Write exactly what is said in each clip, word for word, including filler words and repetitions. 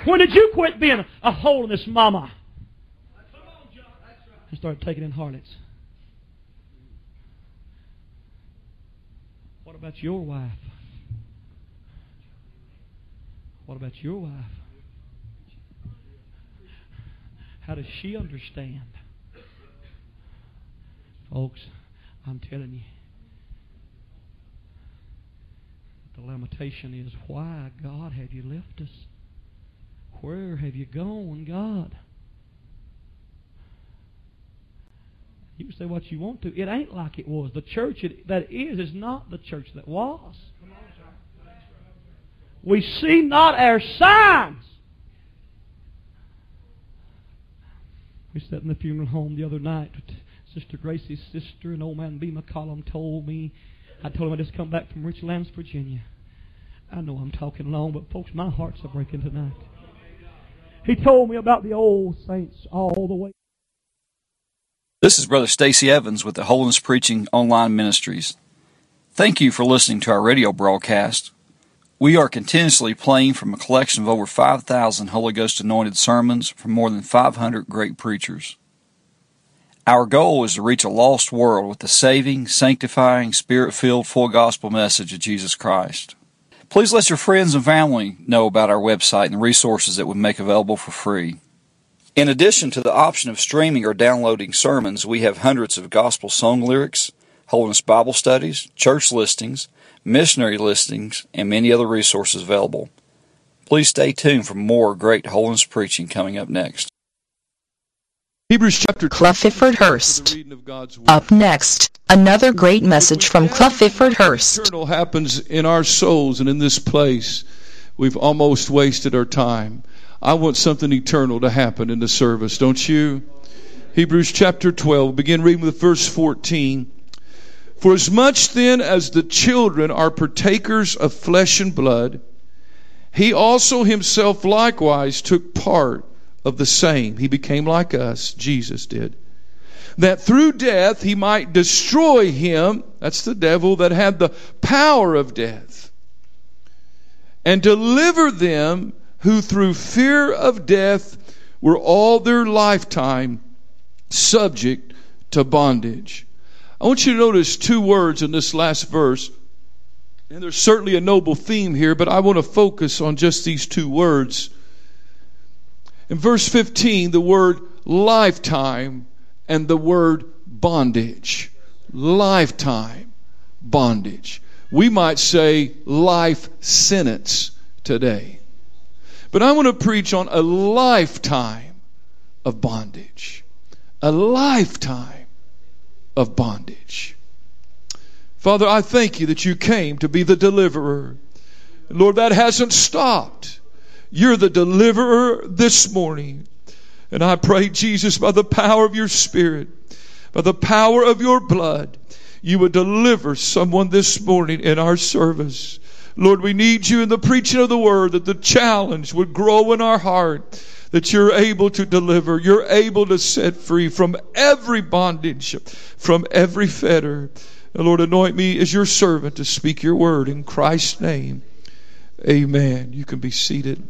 When did you quit being a holiness mama and start taking in harlots? What about your wife? What about your wife? How does she understand? Folks, I'm telling you, the lamentation is, why, God, have you left us? Where have you gone, God? You can say what you want to. It ain't like it was. The church it, that is is not the church that was. We see not our signs. We sat in the funeral home the other night. Sister Gracie's sister and old man B. McCollum told me. I told him I just come back from Richlands, Virginia. I know I'm talking long, but folks, my heart's a breaking tonight. He told me about the old saints all the way. This is Brother Stacy Evans with the Holiness Preaching Online Ministries. Thank you for listening to our radio broadcast. We are continuously playing from a collection of over five thousand Holy Ghost anointed sermons from more than five hundred great preachers. Our goal is to reach a lost world with the saving, sanctifying, Spirit-filled, full gospel message of Jesus Christ. Please let your friends and family know about our website and the resources that we make available for free. In addition to the option of streaming or downloading sermons, we have hundreds of gospel song lyrics, Holiness Bible studies, church listings, missionary listings, and many other resources available. Please stay tuned for more great holiness preaching coming up next. Hebrews chapter Clufford Hurst. Up next, another great message from Clufford Hurst. Eternal happens in our souls and in this place. We've almost wasted our time. I want something eternal to happen in the service, don't you? Hebrews chapter twelve, begin reading with verse fourteen. For as much then as the children are partakers of flesh and blood, he also himself likewise took part of the same. He became like us, Jesus did. That through death he might destroy him, that's the devil, that had the power of death, and deliver them who through fear of death were all their lifetime subject to bondage. I want you to notice two words in this last verse. And there's certainly a noble theme here, but I want to focus on just these two words. In verse fifteen, the word lifetime and the word bondage. Lifetime bondage. We might say life sentence today. But I want to preach on a lifetime of bondage. A lifetime of bondage. Father, I thank you that you came to be the deliverer. Lord, that hasn't stopped. You're the deliverer this morning. And I pray, Jesus, by the power of your Spirit, by the power of your blood, you would deliver someone this morning in our service. Lord, we need you in the preaching of the word, that the challenge would grow in our heart, that you're able to deliver, you're able to set free from every bondage, from every fetter. And Lord, anoint me as your servant to speak your word in Christ's name. Amen. You can be seated.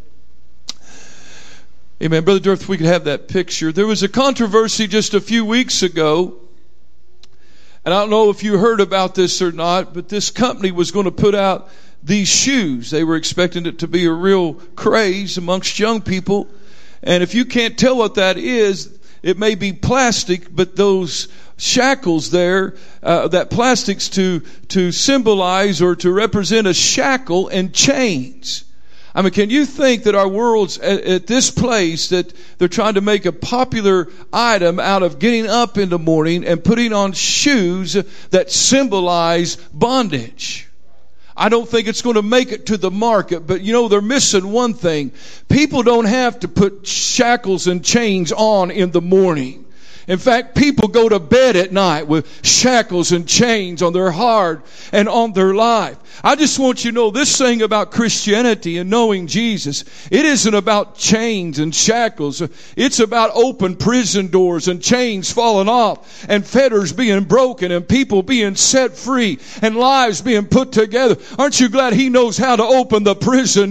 Amen. Brother Durf, if we could have that picture. There was a controversy just a few weeks ago, and I don't know if you heard about this or not, but this company was going to put out these shoes. They were expecting it to be a real craze amongst young people. And if you can't tell what that is, it may be plastic, but those shackles there, uh, that plastic's to, to symbolize or to represent a shackle and chains. I mean, can you think that our world's at, at this place, that they're trying to make a popular item out of getting up in the morning and putting on shoes that symbolize bondage? I don't think it's going to make it to the market, but you know, they're missing one thing. People don't have to put shackles and chains on in the morning. In fact, people go to bed at night with shackles and chains on their heart and on their life. I just want you to know this thing about Christianity and knowing Jesus. It isn't about chains and shackles. It's about open prison doors and chains falling off and fetters being broken and people being set free and lives being put together. Aren't you glad He knows how to open the prison